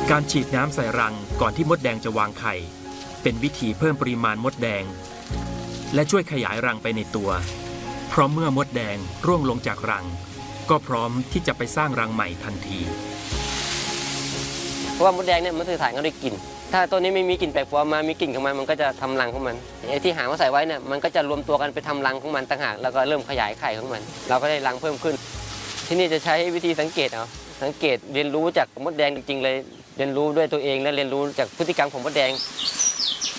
การฉีดน้ำใส่รังก่อนที่มดแดงจะวางไข่เป็นวิธีเพิ่มปริมาณมดแดงและช่วยขยายรังไปในตัวเพราะเมื่อมดแดงร่วงลงจากรังก็พร้อมที่จะไปสร้างรังใหม่ทันทีเพราะว่ามดแดงเนี่ยมันสื่อสารกันด้วยกลิ่นถ้าตัวนี้ไม่มีกลิ่นแปลกปลอมมามีกลิ่นของมันก็จะทำรังของมันไอ้ที่หามาใส่ไว้เนี่ยมันก็จะรวมตัวกันไปทำรังของมันต่างหากแล้วก็เริ่มขยายไข่ของมันเราก็ได้รังเพิ่มขึ้นที่นี่จะใช้วิธีสังเกตเอาสังเกตเรียนรู้จากมดแดงจริงๆเลยเรียนรู้ด้วยตัวเองและเรียนรู้จากพฤติกรรมของมดแดง